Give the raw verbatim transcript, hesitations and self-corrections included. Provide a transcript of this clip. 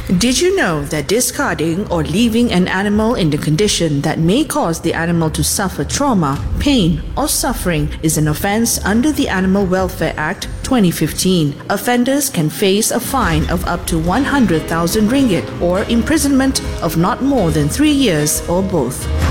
Did you know that discarding or leaving an animal in the condition that may cause the animal to suffer trauma, pain, or suffering is an offense under the Animal Welfare Act twenty fifteen. Offenders can face a fine of up to one hundred thousand ringgit or imprisonment of not more than three years or both.